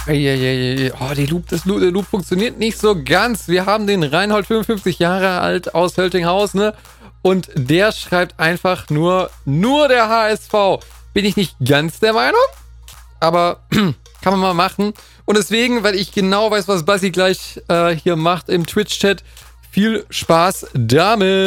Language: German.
Oh, der Loop funktioniert nicht so ganz. Wir haben den Reinhold, 55 Jahre alt, aus Höltinghaus, ne? Und der schreibt einfach nur der HSV. Bin ich nicht ganz der Meinung, aber kann man mal machen. Und deswegen, weil ich genau weiß, was Basti gleich hier macht im Twitch-Chat, viel Spaß damit.